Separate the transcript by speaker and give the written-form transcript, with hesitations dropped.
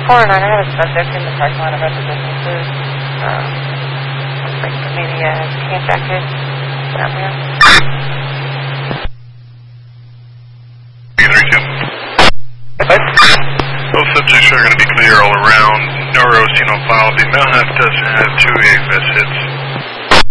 Speaker 1: 409, I have a subject in the parking lot about the businesses. Like maybe a tan jacket down there.
Speaker 2: 3-2. Both subjects are going to be clear all around. No roasting on file. The Mountain does have 2 AFS hits.